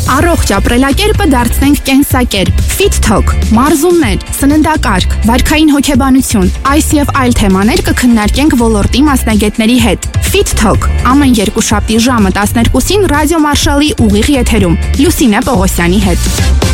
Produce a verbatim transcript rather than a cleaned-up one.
Առողջ ապրելակերպը դարձնենք կենսակերպ։ Fit Talk, մարզումներ, սննդակարգ, վարքային հոգեբանություն, այս եւ այլ թեմաներ կքննարկենք ոլորտի մասնագետների հետ։ Fit Talk ամեն երկուշաբթի ժամը տասներկուսին ռադիո Մարշալի ուղիղ եթերում Լուսինե Պողոսյանի հետ։